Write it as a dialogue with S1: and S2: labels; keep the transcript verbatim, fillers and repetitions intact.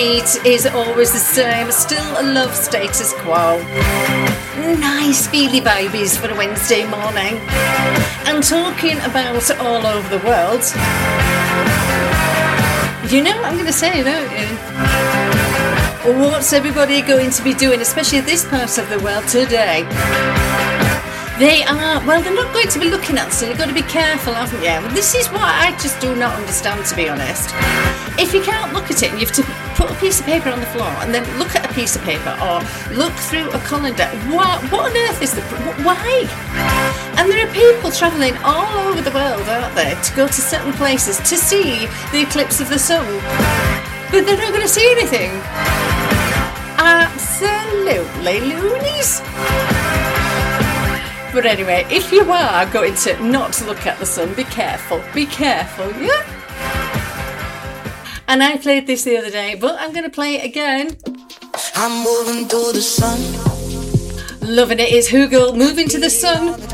S1: It is always the same, still a love status quo. Nice feely babies for a Wednesday morning. And talking about all over the world, you know what I'm going to say, don't you? What's everybody going to be doing, especially this part of the world today? They are, well, they're not going to be looking at the sun. You've got to be careful, haven't you? Well, this is what I just do not understand, to be honest. If you can't look at it, you have to put a piece of paper on the floor and then look at a piece of paper or look through a colander. What, what on earth is the... Why? And there are people travelling all over the world, aren't there, to go to certain places to see the eclipse of the sun. But they're not going to see anything. Absolutely loonies. But anyway, if you are going to not look at the sun, be careful. Be careful, yeah? And I played this the other day, but I'm going to play it again.
S2: I'm moving to the sun.
S1: Loving it is Hoogle, Moving to the Sun.